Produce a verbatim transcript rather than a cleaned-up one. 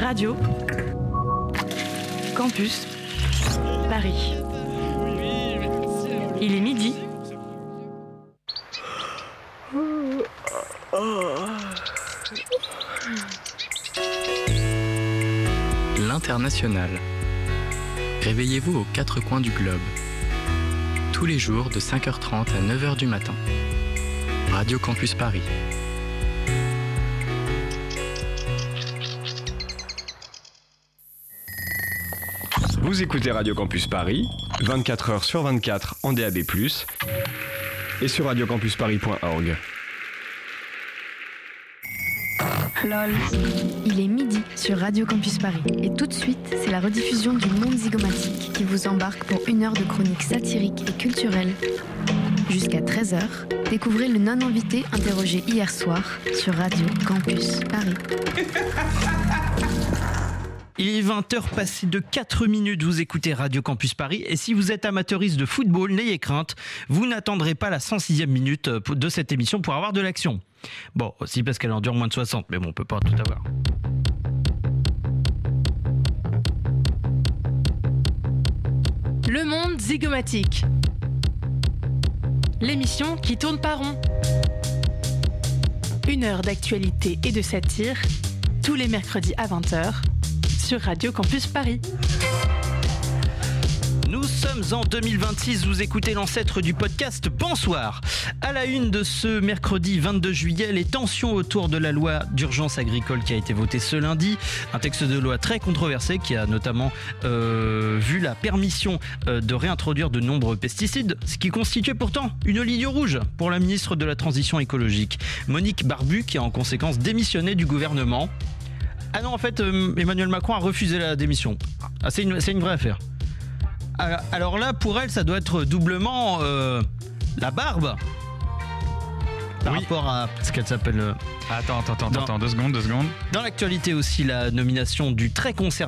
Radio Campus Paris. Il est midi. L'International. Réveillez-vous aux quatre coins du globe. Tous les jours de cinq heures trente à neuf heures du matin. Radio Campus Paris. Vous écoutez Radio Campus Paris, vingt-quatre heures sur vingt-quatre en D A B plus, et sur radio campus paris point org. Lol. Il est midi sur Radio Campus Paris. Et tout de suite, c'est la rediffusion du Monde Zygomatique qui vous embarque pour une heure de chronique satirique et culturelle. Jusqu'à treize heures, découvrez le non-invité interrogé hier soir sur Radio Campus Paris. Il est vingt heures passées de quatre minutes, vous écoutez Radio Campus Paris et si vous êtes amateuriste de football, n'ayez crainte, vous n'attendrez pas la cent sixième minute de cette émission pour avoir de l'action. Bon, aussi parce qu'elle en dure moins de soixante, mais bon, on peut pas tout avoir. Le Monde Zygomatique. L'émission qui tourne pas rond. Une heure d'actualité et de satire, tous les mercredis à vingt heures. Sur Radio Campus Paris. Nous sommes en deux mille vingt-six, vous écoutez l'ancêtre du podcast Bonsoir. À la une de ce mercredi vingt-deux juillet, les tensions autour de la loi d'urgence agricole qui a été votée ce lundi. Un texte de loi très controversé qui a notamment euh, vu la permission euh, de réintroduire de nombreux pesticides, ce qui constituait pourtant une ligne rouge pour la ministre de la Transition écologique, Monique Barbu, qui a en conséquence démissionné du gouvernement. Ah non, en fait, euh, Emmanuel Macron a refusé la démission. Ah, c'est une, c'est une vraie affaire. Alors là, pour elle, ça doit être doublement euh, la barbe. Par oui. rapport à ce qu'elle s'appelle... Euh, attends, attends, attends, dans, attends, deux secondes, deux secondes. Dans l'actualité aussi, la nomination du très conservateur